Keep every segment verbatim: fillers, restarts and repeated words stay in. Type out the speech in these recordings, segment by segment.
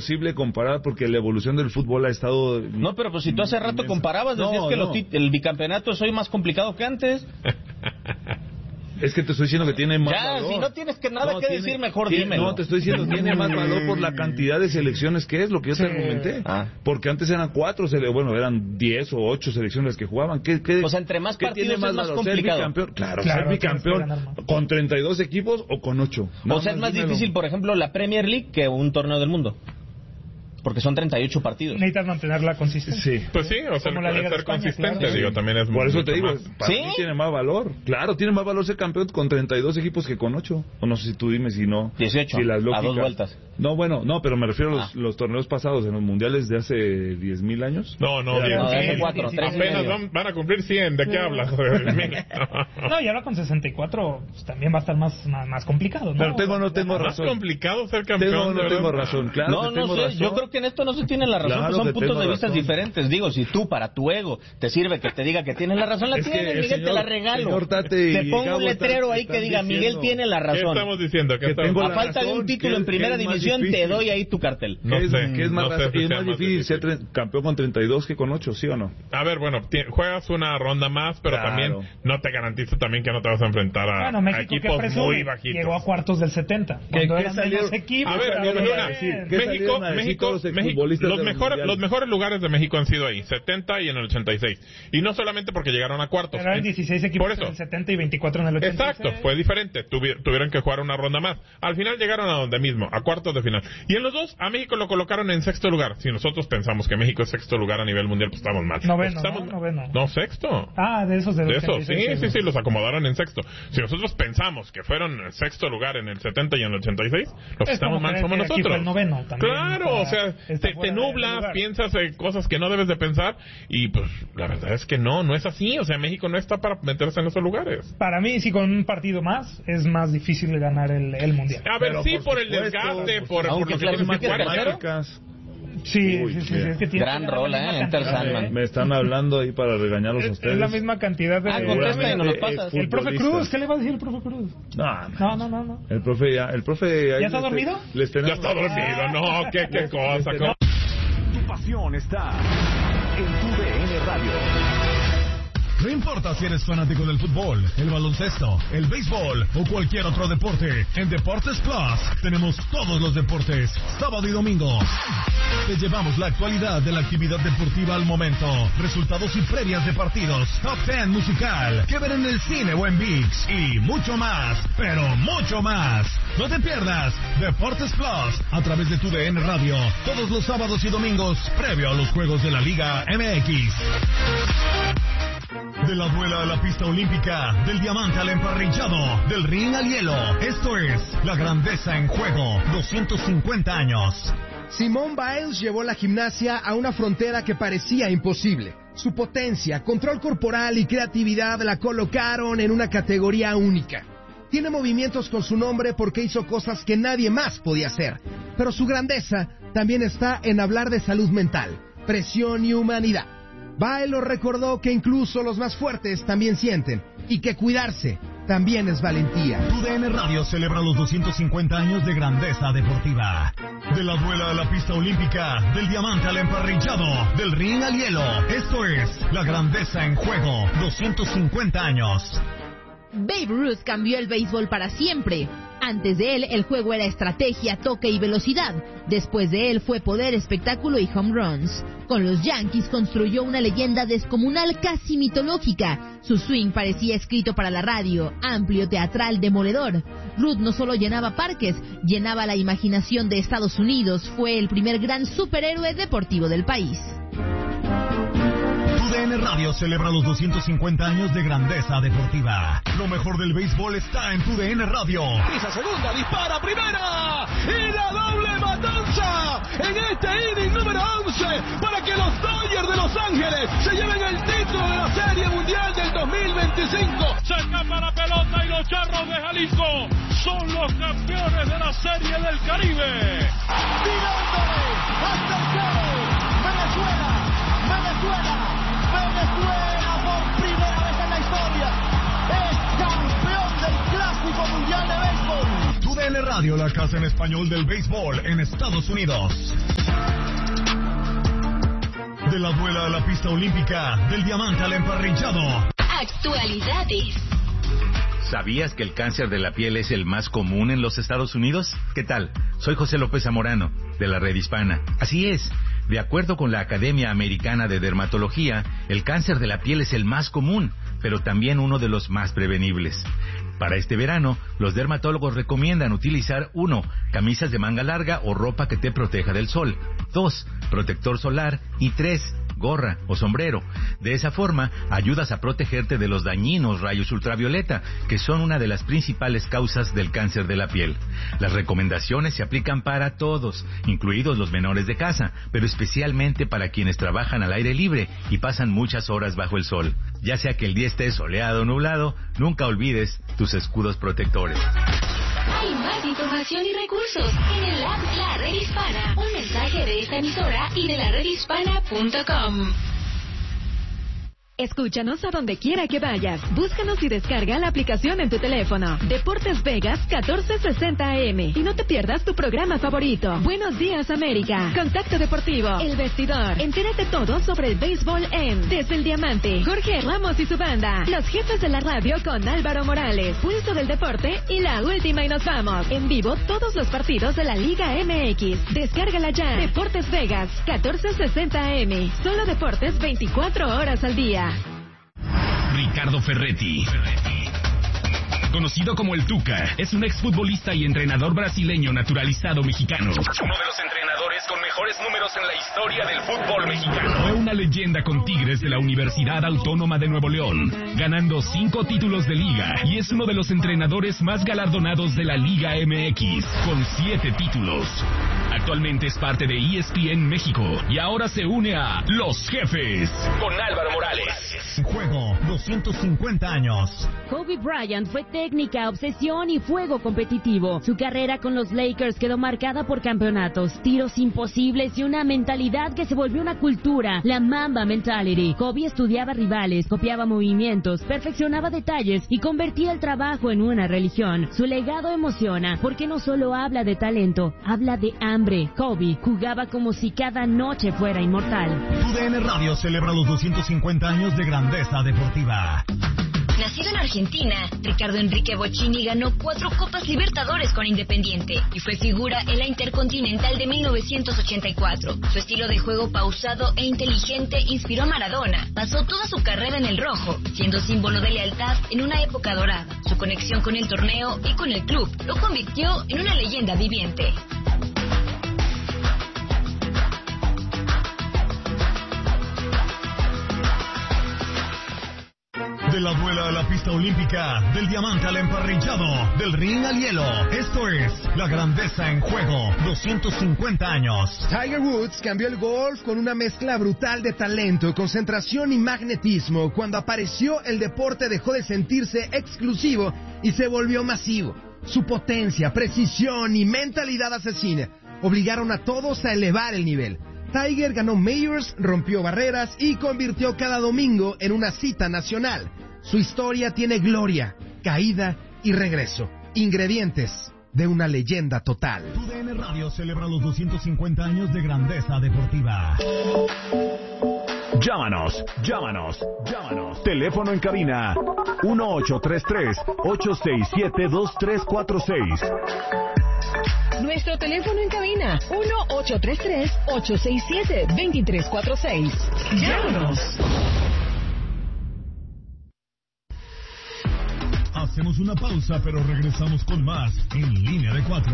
imposible comparar porque la evolución del fútbol ha estado... No, pero pues si tú hace rato comparabas, decías no, que no. Lo, el bicampeonato es hoy más complicado que antes. Es que te estoy diciendo que tiene más ya, valor. Si no tienes que nada no, que tiene, decir, mejor tiene, dímelo. No, te estoy diciendo tiene más valor por la cantidad de selecciones que es, lo que yo sí. te argumenté. Ah. Porque antes eran cuatro, bueno, eran diez o ocho selecciones las que jugaban. ¿Qué, qué, o sea, entre más partidos es más, más complicado. Ser bicampeón, claro, claro, ser bicampeón con treinta y dos equipos o con ocho. No, o sea, es más dímelo. Difícil, por ejemplo, la Premier League que un torneo del mundo. Porque son treinta y ocho partidos. Necesitas mantener la consistencia. Sí. Pues sí, o sea, ser España, consistente, claro. digo, también es Por eso te digo, más. para ¿Sí? mí tiene más valor. Claro, tiene más valor ser campeón con treinta y dos equipos que con ocho. O no sé si tú dime si no. dieciocho, si las lógicas, a dos vueltas. No, bueno, no, pero me refiero a los, ah. los torneos pasados, en los mundiales de hace diez mil años. No, no, diez. No, hace cuatro, tres apenas van, van a cumplir cien, ¿de qué hablas? No, y ahora con sesenta y cuatro pues, también va a estar más, más, más complicado, ¿no? Pero tengo no tengo razón. ¿Es complicado ser campeón? Tengo no tengo razón, claro. No, no sé, razón. Yo creo que en esto no se tiene la razón, claro, pues son puntos de vista razón. diferentes. Digo, si tú para tu ego te sirve que te diga que tienes la razón, la es tienes, Miguel, señor, te la regalo. Te pongo un letrero ahí que diga, Miguel tiene la razón. ¿Qué estamos diciendo? Que estamos... A falta de un título en primera división, te doy ahí tu cartel. No es, sé, que es más, no sé y es más difícil ser campeón con treinta y dos que con ocho, ¿sí o no? A ver, bueno, juegas una ronda más, pero claro. también no te garantiza también que no te vas a enfrentar a, bueno, México, a equipos presume, muy bajitos. Llegó a cuartos del setenta. ¿Qué, ¿qué salió? Equipos, a ver, Luna, México, México, México los, mejores, los mejores lugares de México han sido ahí, setenta y en el ochenta y seis. Y no solamente porque llegaron a cuartos. Pero eran dieciséis equipos en el setenta y veinticuatro en el ochenta y seis. Exacto, fue diferente. Tuvi, tuvieron que jugar una ronda más. Al final llegaron a donde mismo, a cuartos de final. Y en los dos, a México lo colocaron en sexto lugar. Si nosotros pensamos que México es sexto lugar a nivel mundial, pues estamos mal. Noveno, pues estamos, ¿no? Noveno. No, sexto. Ah, de esos de, de esos, sí, seis, sí, sí, los acomodaron en sexto. Si nosotros pensamos que fueron en sexto lugar en el setenta y en el ochenta y seis, los que estamos mal somos nosotros. El noveno también, claro, o sea, te, te nublas, piensas en cosas que no debes de pensar y pues la verdad es que no, no es así. O sea, México no está para meterse en esos lugares. Para mí, si con un partido más, es más difícil ganar el, el mundial. A ver, pero sí, por, por el supuesto, desgaste, por, por, por aunque lo que tienes más matemáticas. Sí, Uy, sí, sí, sí, es que tiene gran que rola, ¿eh? Enter Sandman. Me están hablando ahí para regañarlos es, a ustedes. Es la misma cantidad de... Ah, contesta y nos lo pasas. El profe Cruz, ¿qué le va a decir el profe Cruz? No, no, no, no. no. El profe ya... El profe ¿Ya está dormido? Les ya está dormido, no, qué, qué cosa. No. Tu pasión está en tu D N Radio. No importa si eres fanático del fútbol, el baloncesto, el béisbol o cualquier otro deporte, en Deportes Plus tenemos todos los deportes, sábado y domingo. Te llevamos la actualidad de la actividad deportiva al momento, resultados y previas de partidos, top diez musical, que ver en el cine o en ViX y mucho más, pero mucho más. No te pierdas Deportes Plus a través de tu D N Radio, todos los sábados y domingos, previo a los Juegos de la Liga M X. De la duela a la pista olímpica, del diamante al emparrillado, del ring al hielo. Esto es La Grandeza en Juego, doscientos cincuenta años. Simone Biles llevó la gimnasia a una frontera que parecía imposible. Su potencia, control corporal y creatividad la colocaron en una categoría única. Tiene movimientos con su nombre porque hizo cosas que nadie más podía hacer. Pero su grandeza también está en hablar de salud mental, presión y humanidad. Biles recordó que incluso los más fuertes también sienten y que cuidarse también es valentía. Tu D N Radio celebra los doscientos cincuenta años de grandeza deportiva. De la duela a la pista olímpica, del diamante al emparrillado, del ring al hielo. Esto es La Grandeza en Juego, doscientos cincuenta años. Babe Ruth cambió el béisbol para siempre. Antes de él, el juego era estrategia, toque y velocidad. Después de él fue poder, espectáculo y home runs. Con los Yankees construyó una leyenda descomunal, casi mitológica. Su swing parecía escrito para la radio, amplio, teatral, demoledor. Ruth no solo llenaba parques, llenaba la imaginación de Estados Unidos. Fue el primer gran superhéroe deportivo del país. Tu D N Radio celebra los doscientos cincuenta años de grandeza deportiva. Lo mejor del béisbol está en Tu D N Radio. Pisa segunda, dispara primera y la doble matanza en este inning número once para que los Dodgers de Los Ángeles se lleven el título de la Serie Mundial del dos mil veinticinco. Se escapa la pelota y los Charros de Jalisco son los campeones de la Serie del Caribe. Tirándole hasta el cero, Venezuela, Venezuela. Venezuela por primera vez en la historia es campeón del Clásico Mundial de Béisbol. Tu D N Radio, la casa en español del béisbol en Estados Unidos. De la duela a la pista olímpica, del diamante al emparrillado. Actualidades. ¿Sabías que el cáncer de la piel es el más común en los Estados Unidos? ¿Qué tal? Soy José López Zamorano, de la Red Hispana. Así es, de acuerdo con la Academia Americana de Dermatología, el cáncer de la piel es el más común, pero también uno de los más prevenibles. Para este verano, los dermatólogos recomiendan utilizar uno, camisas de manga larga o ropa que te proteja del sol. dos, protector solar. Y tres, gorra o sombrero. De esa forma, ayudas a protegerte de los dañinos rayos ultravioleta, que son una de las principales causas del cáncer de la piel. Las recomendaciones se aplican para todos, incluidos los menores de casa, pero especialmente para quienes trabajan al aire libre y pasan muchas horas bajo el sol. Ya sea que el día esté soleado o nublado, nunca olvides tus escudos protectores. Hay más información y recursos en el app La Red Hispana. Un mensaje de esta emisora y de la red hispana punto com. Escúchanos a donde quiera que vayas. Búscanos y descarga la aplicación en tu teléfono. Deportes Vegas catorce sesenta A M. Y no te pierdas tu programa favorito. Buenos Días América. Contacto Deportivo. El Vestidor. Entérate todo sobre el béisbol en Desde el Diamante. Jorge Ramos y su banda. Los Jefes de la Radio con Álvaro Morales. Pulso del Deporte y La Última y Nos Vamos. En vivo todos los partidos de la Liga M X. Descárgala ya. Deportes Vegas catorce sesenta A M. Solo deportes veinticuatro horas al día. Ricardo Ferretti, conocido como el Tuca, es un exfutbolista y entrenador brasileño naturalizado mexicano. Uno de los entrenadores con mejores números en la historia del fútbol mexicano. Fue una leyenda con Tigres de la Universidad Autónoma de Nuevo León, ganando cinco títulos de liga, y es uno de los entrenadores más galardonados de la Liga M X, con siete títulos. Actualmente es parte de E S P N México y ahora se une a Los Jefes con Álvaro Morales. En juego, doscientos cincuenta años. Kobe Bryant fue técnica, obsesión y fuego competitivo. Su carrera con los Lakers quedó marcada por campeonatos, tiros imposibles y una mentalidad que se volvió una cultura, la Mamba Mentality. Kobe estudiaba rivales, copiaba movimientos, perfeccionaba detalles y convertía el trabajo en una religión. Su legado emociona porque no solo habla de talento, habla de hambre. Kobe jugaba como si cada noche fuera inmortal. Tu D N Radio celebra los doscientos cincuenta años de grandeza deportiva. Nacido en Argentina, Ricardo Enrique Bocchini ganó cuatro Copas Libertadores con Independiente y fue figura en la Intercontinental de mil novecientos ochenta y cuatro. Su estilo de juego pausado e inteligente inspiró a Maradona. Pasó toda su carrera en el rojo, siendo símbolo de lealtad en una época dorada. Su conexión con el torneo y con el club lo convirtió en una leyenda viviente. De la duela a la pista olímpica, del diamante al emparrillado, del ring al hielo. Esto es la grandeza en juego, doscientos cincuenta años. Tiger Woods cambió el golf con una mezcla brutal de talento, concentración y magnetismo. Cuando apareció, el deporte dejó de sentirse exclusivo y se volvió masivo. Su potencia, precisión y mentalidad asesina obligaron a todos a elevar el nivel. Tiger ganó Majors, rompió barreras y convirtió cada domingo en una cita nacional. Su historia tiene gloria, caída y regreso. Ingredientes de una leyenda total. Tu D N Radio celebra los doscientos cincuenta años de grandeza deportiva. Llámanos, llámanos, llámanos. Teléfono en cabina uno ocho tres tres, ocho seis siete, dos tres cuatro seis. Nuestro teléfono en cabina, uno ocho tres tres, ocho seis siete, dos tres cuatro seis. ¡Llámanos! Hacemos una pausa, pero regresamos con más en Línea de Cuatro.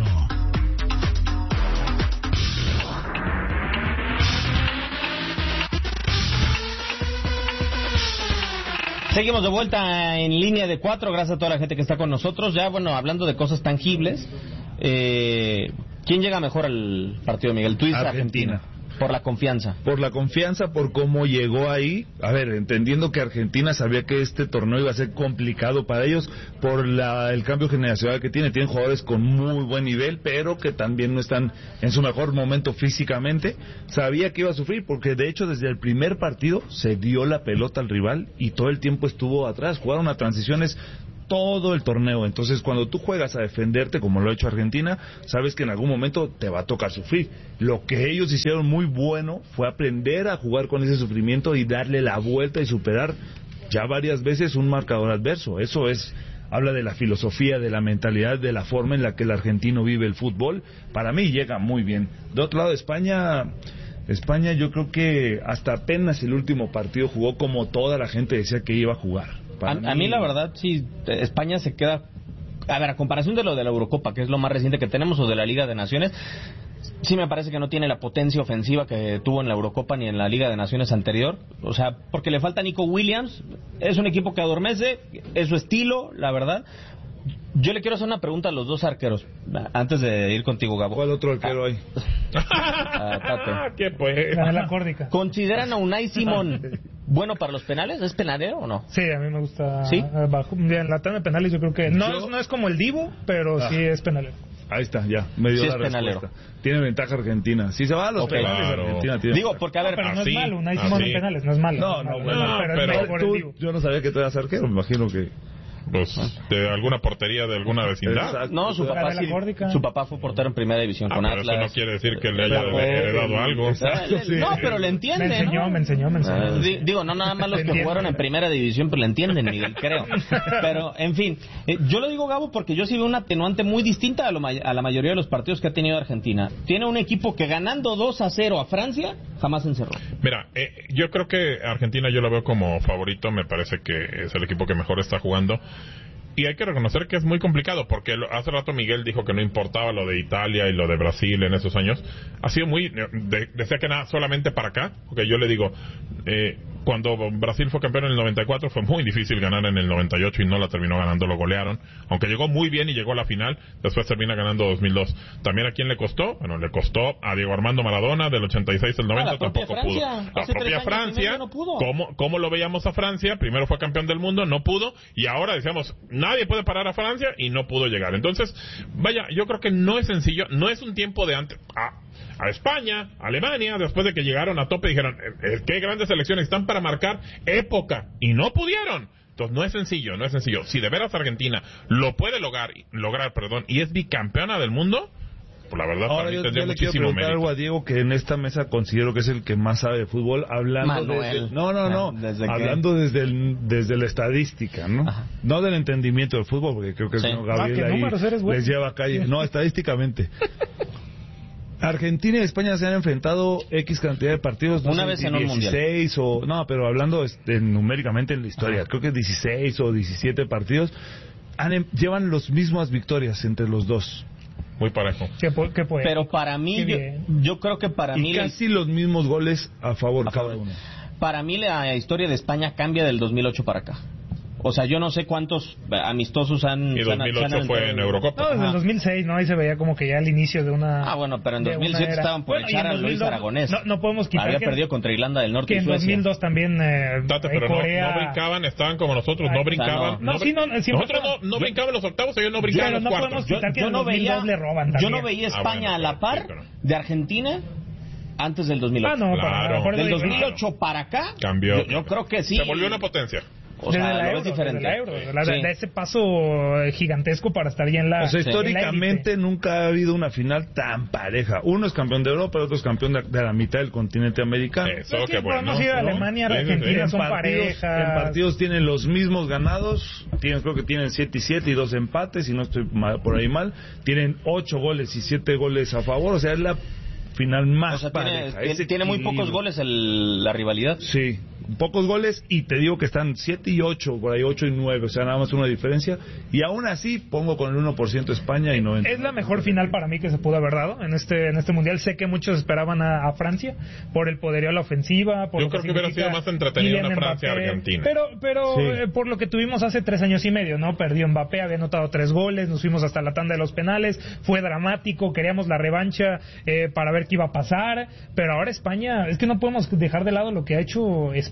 Seguimos de vuelta en Línea de Cuatro, gracias a toda la gente que está con nosotros. Ya, bueno, hablando de cosas tangibles, eh, ¿quién llega mejor al partido, Miguel? Tú dices Argentina. Argentina. Por la confianza. Por la confianza, por cómo llegó ahí. A ver, entendiendo que Argentina sabía que este torneo iba a ser complicado para ellos por la, el cambio generacional que tiene. Tienen jugadores con muy buen nivel, pero que también no están en su mejor momento físicamente. Sabía que iba a sufrir porque, de hecho, desde el primer partido se dio la pelota al rival y todo el tiempo estuvo atrás. Jugaron a transiciones todo el torneo. Entonces, cuando tú juegas a defenderte, como lo ha hecho Argentina, sabes que en algún momento te va a tocar sufrir. Lo que ellos hicieron muy bueno fue aprender a jugar con ese sufrimiento y darle la vuelta y superar ya varias veces un marcador adverso. Eso es, habla de la filosofía, de la mentalidad, de la forma en la que el argentino vive el fútbol. Para mí llega muy bien. De otro lado, España... España yo creo que hasta apenas el último partido jugó como toda la gente decía que iba a jugar. A mí... a mí la verdad, sí, España se queda... A ver, a comparación de lo de la Eurocopa, que es lo más reciente que tenemos, o de la Liga de Naciones, sí me parece que no tiene la potencia ofensiva que tuvo en la Eurocopa ni en la Liga de Naciones anterior. O sea, porque le falta Nico Williams, es un equipo que adormece, es su estilo, la verdad. Yo le quiero hacer una pregunta a los dos arqueros, antes de ir contigo, Gabo. ¿Cuál otro arquero hay? Ah, Tate. ¿Qué pues? La de la córdica. ¿Consideran a Unai Simón bueno para los penales? ¿Es penalero o no? Sí, a mí me gusta. ¿Sí? Bajo, en la tanda de penales yo creo que... No, yo... es, no es como el Divo, pero ah. sí es penalero. Ahí está, ya, me dio sí la es respuesta. Penalero. Tiene ventaja Argentina. Si se va a los okay, penales, claro. Argentina tiene... Digo, porque a ver... No, pero no así, es malo, Unai Simón en penales, no es malo. No, no, no, bueno, no, pero, pero es por tú, el Divo. Yo no sabía que tú eras arquero, me imagino que... Pues de alguna portería de alguna vecindad. Exacto. No, su papá sí, su papá fue portero en primera división ah, con pero Atlas. Eso no quiere decir que le haya heredado algo. Exacto, sí. No, pero le entiende, me enseñó, ¿no? me enseñó, me enseñó. Uh, digo, no nada más los que jugaron en primera división, pero le entienden, Miguel, creo. Pero, en fin, eh, yo lo digo, Gabo, porque yo sí veo una atenuante muy distinta a, lo a la mayoría de los partidos que ha tenido Argentina. Tiene un equipo que ganando dos a cero a Francia, jamás se encerró. Mira, eh, yo creo que Argentina yo lo veo como favorito, me parece que es el equipo que mejor está jugando. Y hay que reconocer que es muy complicado, porque hace rato Miguel dijo que no importaba lo de Italia y lo de Brasil en esos años. Ha sido muy... De, decía que nada, solamente para acá, porque yo le digo, eh, cuando Brasil fue campeón en el noventa y cuatro fue muy difícil ganar en el noventa y ocho y no la terminó ganando, lo golearon. Aunque llegó muy bien y llegó a la final, después termina ganando dos mil dos. ¿También a quién le costó? Bueno, le costó a Diego Armando Maradona del ochenta y seis al noventa, ah, tampoco Francia. pudo. La Hace propia Francia, no pudo. ¿cómo, ¿cómo lo veíamos a Francia? Primero fue campeón del mundo, no pudo, y ahora decíamos... Nadie puede parar a Francia y no pudo llegar. Entonces, vaya, yo creo que no es sencillo, no es un tiempo de antes. A, a España, a Alemania, después de que llegaron a tope, dijeron, eh, qué grandes selecciones están para marcar época, y no pudieron. Entonces, no es sencillo, no es sencillo. Si de veras Argentina lo puede lograr, lograr, perdón, y es bicampeona del mundo, pues la verdad, ahora para mí yo, tendría yo le quiero muchísimo preguntar mérito. algo a Diego, que en esta mesa considero que es el que más sabe de fútbol, hablando Manuel. desde, no, no, no, ¿Desde hablando desde el, desde la estadística, ¿no? Ajá. No del entendimiento del fútbol, porque creo que sí. el señor Gabriel ah, ahí bueno. les lleva a calle. No, estadísticamente. Argentina y España se han enfrentado X cantidad de partidos, no una sé, vez en un dieciséis mundial. O no, pero hablando este, numéricamente en la historia, Ajá. creo que dieciséis o diecisiete partidos han, llevan las mismas victorias entre los dos. Muy parejo. ¿Qué, qué puede? Pero para mí, yo, yo creo que para y mí... Y casi le... los mismos goles a favor a cada favor. uno. Para mí la historia de España cambia del dos mil ocho para acá. O sea, yo no sé cuántos amistosos han... Y dos mil ocho han, fue en Eurocopa. No, desde el dos mil seis, ¿no? Ahí se veía como que ya el inicio de una... Ah, bueno, pero en dos mil siete estaban por bueno, echar a Luis Aragonés. No, no podemos quitar Había que perdido contra Irlanda del Norte que y en Suecia. dos mil dos también eh, Tate, pero Corea... no, no brincaban, estaban como nosotros, no brincaban. No, no, sí, no, nosotros no, no brincaban los octavos, ellos no brincaban pero los no cuartos. Yo, yo, no veía, le roban yo no veía España ah, bueno, a la par pero... de Argentina antes del dos mil ocho. Ah, no, claro. para, del dos mil ocho claro. para acá, cambió. Yo, yo creo que sí. Se volvió una potencia. O sea, desde la euro, es diferente. Desde la euro, de, la, sí. de ese paso gigantesco para estar ya en la... O sea, históricamente nunca ha habido una final tan pareja. Uno es campeón de Europa, el otro es campeón de, de la mitad del continente americano. Eso, no, qué bueno. No, sí, Alemania, ¿no? Argentina en son partidos, parejas. En partidos tienen los mismos ganados, tienen, creo que tienen siete y siete y dos empates, si no estoy mal, por ahí mal. Tienen ocho goles y siete goles a favor, o sea, es la final más o sea, pareja. Tiene, tiene muy pocos goles el, la rivalidad. Sí, pocos goles, y te digo que están siete y ocho, por ahí ocho y nueve, o sea, nada más una diferencia, y aún así pongo con el uno por ciento España y noventa. Es la mejor final para mí que se pudo haber dado en este en este mundial. Sé que muchos esperaban a, a Francia por el poderío a la ofensiva, por yo creo que, que hubiera sido más entretenida una Francia-Argentina. Pero, pero sí. eh, por lo que tuvimos hace tres años y medio, ¿no? Perdió Mbappé, había anotado tres goles, nos fuimos hasta la tanda de los penales, fue dramático, queríamos la revancha eh, para ver qué iba a pasar, pero ahora España, es que no podemos dejar de lado lo que ha hecho España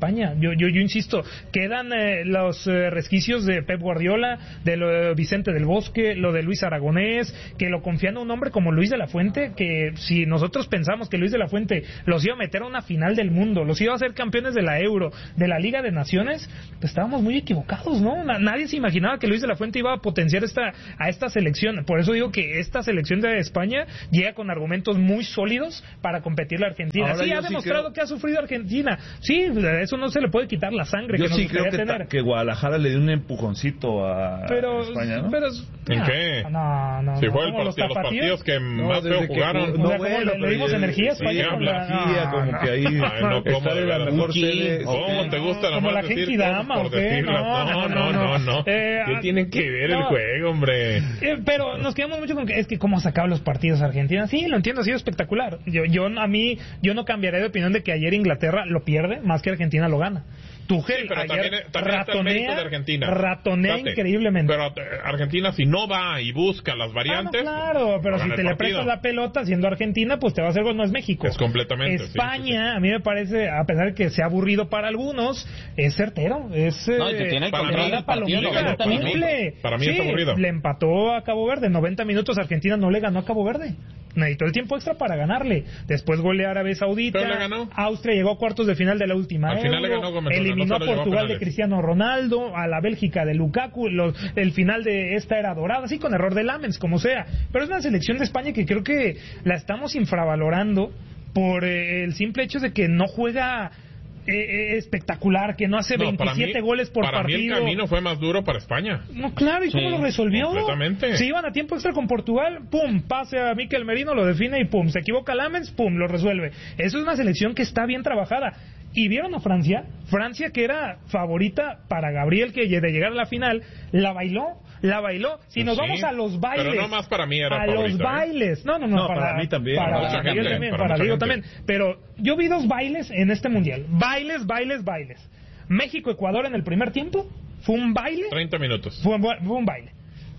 España. Yo yo, yo insisto, quedan eh, los eh, resquicios de Pep Guardiola, de lo de Vicente del Bosque, lo de Luis Aragonés, que lo confían a un hombre como Luis de la Fuente, que si nosotros pensamos que Luis de la Fuente los iba a meter a una final del mundo, los iba a hacer campeones de la Euro, de la Liga de Naciones, pues estábamos muy equivocados, ¿no? Nadie se imaginaba que Luis de la Fuente iba a potenciar esta a esta selección. Por eso digo que esta selección de España llega con argumentos muy sólidos para competir la Argentina. Ahora, sí, ha demostrado sí creo... que ha sufrido Argentina. Sí, eso no se le puede quitar la sangre yo que nos sí creo que, tener. Ta, que Guadalajara le dio un empujoncito a pero, España, ¿no? Pero, ¿En no, qué? No, no, si no. fue el partido, los, los partidos que no, más feo jugaron. Que, no, o sea, bueno, le, le dimos energía a España. Sí, con la energía, como no, que ahí Ay, no, está de la mejor sede. ¿Cómo te gusta como la Genki Dama o qué? No, no, no, no. ¿Qué tiene que ver el juego, hombre? Pero nos quedamos mucho con que es que cómo sacaba los partidos Argentina. Sí, lo entiendo, ha sido espectacular. Yo, yo a mí, yo no cambiaré de opinión de que ayer Inglaterra lo pierde más que Argentina lo gana. Tuchel sí, pero ayer también, también ratonea, está el mérito de Argentina. Ratonea Date. increíblemente. Pero Argentina, si no va y busca las variantes... Ah, no, claro, pero si te le prestas la pelota siendo Argentina, pues te va a hacer gol, no es México. Es completamente. España, sí, sí, sí. a mí me parece, a pesar de que sea aburrido para algunos, es certero. Es, no, y que tiene para mí, la palomita, cumple. Para mí sí, es aburrido. Le empató a Cabo Verde, noventa minutos Argentina no le ganó a Cabo Verde. Necesitó el tiempo extra para ganarle. Después goleó a Arabia Saudita. Pero le ganó. Austria llegó a cuartos de final de la última Al Euro. Final le ganó Gómez, eliminó no a Portugal de Cristiano Ronaldo, a la Bélgica de Lukaku. Los, el final de esta era dorada, así con error de Lamens, como sea. Pero es una selección de España que creo que la estamos infravalorando por eh, el simple hecho de que no juega... Eh, eh, espectacular, que no hace no, veintisiete mí, goles por para partido. Para mí el camino fue más duro para España. No, claro, ¿y sí, cómo lo resolvió? Completamente. Se iban a tiempo extra con Portugal, pum, pase a Mikel Merino, lo define y pum, se equivoca Lamens, pum, lo resuelve. Eso es una selección que está bien trabajada. ¿Y vieron a Francia? Francia, que era favorita para Gabriel, que de llegar a la final, la bailó, la bailó. Si nos sí, vamos a los bailes... Pero no más para mí era A favorita, los bailes. ¿eh? No, no, no, no para, para mí también. Para, para mucha gente, también, para para mucha Diego gente. también. Pero yo vi dos bailes en este mundial. Bailes, bailes, bailes. México-Ecuador en el primer tiempo fue un baile. treinta minutos. Fue, fue un baile.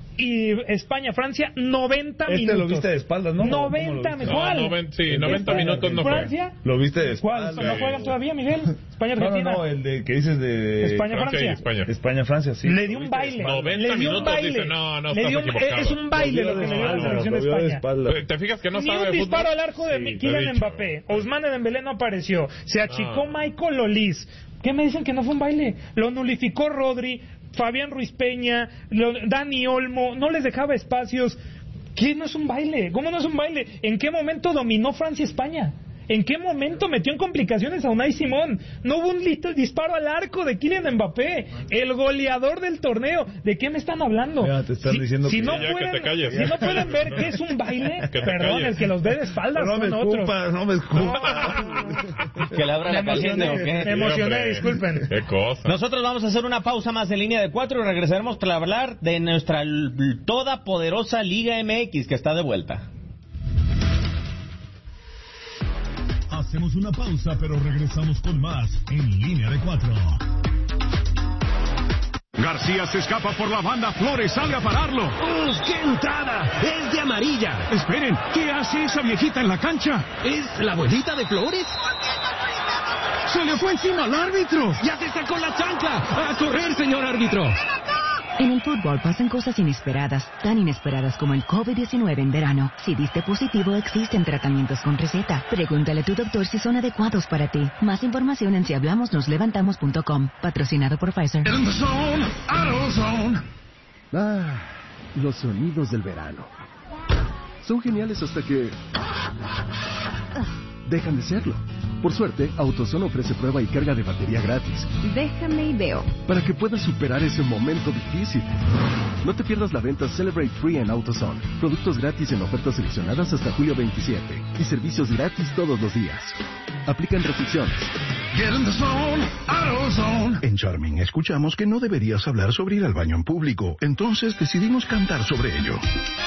Y España-Francia, noventa este minutos. Este lo viste de espaldas, ¿no? noventa, ¿cuál? No, noventa, sí, noventa minutos no fue. ¿Francia? Lo viste de espaldas. ¿Cuál? ¿No juegan todavía, Miguel? España-Argentina. No, no, no, el de que dices de... España-Francia. España. España-Francia, sí. Le dio un baile. noventa le dio minutos, un baile. dice, no, no, le dio estás un, equivocado. Es un baile lo que le dio a la selección de España. ¿Te fijas que no Ni sabe un de disparo fútbol? al arco de Sí, Kylian Mbappé. Ousmane Dembélé no apareció. Se achicó no. Michael Olís. ¿Qué me dicen que no fue un baile? Lo nulificó Rodri, Fabián Ruiz Peña, lo, Dani Olmo, no les dejaba espacios. ¿Qué no es un baile? ¿Cómo no es un baile? ¿En qué momento dominó Francia España? ¿En qué momento metió en complicaciones a Unai Simón? No hubo un listo disparo al arco de Kylian Mbappé, el goleador del torneo. ¿De qué me están hablando? Ya, te están si, diciendo si que no ya, pueden, que te calles. si no pueden ver qué es un baile, perdón, el que los ve de espaldas no son me otros. escupas, no me escupas. No. Que le abra la caliente o qué. Me emocioné, sí, disculpen. Qué cosa. Nosotros vamos a hacer una pausa más de línea de cuatro y regresaremos para hablar de nuestra toda poderosa Liga M X que está de vuelta. Hacemos una pausa, pero regresamos con más en Línea de Cuatro. García se escapa por la banda, Flores sale a pararlo. ¡Oh, qué entrada! ¡Es de amarilla! Esperen, ¿qué hace esa viejita en la cancha? ¿Es la abuelita de Flores? ¡Se le fue encima al árbitro! ¡Ya se sacó la chancla! ¡A correr, señor árbitro! En el fútbol pasan cosas inesperadas, tan inesperadas como el COVID diecinueve en verano. Si diste positivo, existen tratamientos con receta. Pregúntale a tu doctor si son adecuados para ti. Más información en si hablamos nos levantamos punto com. Patrocinado por Pfizer. Ah, los sonidos del verano. Son geniales hasta que dejan de serlo. Por suerte, AutoZone ofrece prueba y carga de batería gratis. Déjame y veo. Para que puedas superar ese momento difícil. No te pierdas la venta Celebrate Free en AutoZone. Productos gratis en ofertas seleccionadas hasta julio veintisiete. Y servicios gratis todos los días. Aplican restricciones. Get in the zone, AutoZone. En Charming escuchamos que no deberías hablar sobre ir al baño en público. Entonces decidimos cantar sobre ello.